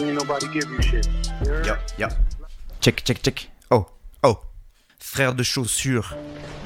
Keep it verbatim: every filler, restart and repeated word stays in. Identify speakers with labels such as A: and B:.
A: Ain't nobody give you shit. You heard?
B: Yo, yo. Check, check, check. Oh, oh. Frère de chaussures.